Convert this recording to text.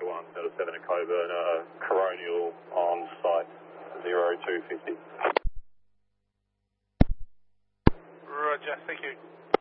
Oscar 1, Delta 7 at Coburn, Coronial on site, 0250. Roger, thank you.